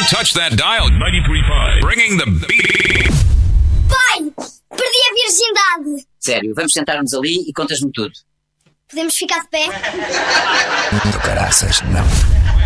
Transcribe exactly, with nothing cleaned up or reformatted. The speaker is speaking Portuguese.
touch that dial. ninety point five. Bringing the beat. Pai, perdi a virgindade. Sério, vamos sentar-nos ali e contas-me tudo. Podemos ficar de pé? Do caraças, não.